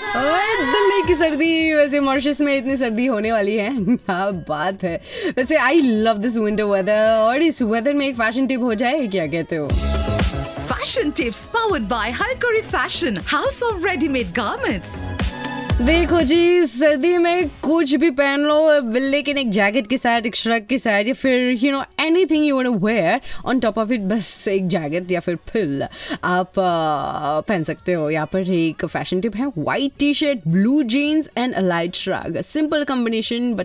दिल्ली की सर्दी, वैसे मॉरिशस में इतनी सर्दी होने वाली है, क्या बात है। वैसे I love this winter weather, और इस वेदर में एक फैशन टिप हो जाए, क्या कहते हो? Fashion tips powered by Halkari Fashion, House of Ready-Made Garments. देखो जी, सर्दी में कुछ भी पहन लो, लेकिन एक जैकेट के साथ, एक श्रग के साथ, या फिर anything you want to where on top of it, बस एक जैकेट या फिर फिल आप पहन सकते हो। यहाँ पर एक फैशन टिप है, white T shirt, blue jeans and a light shrug. Simple combination but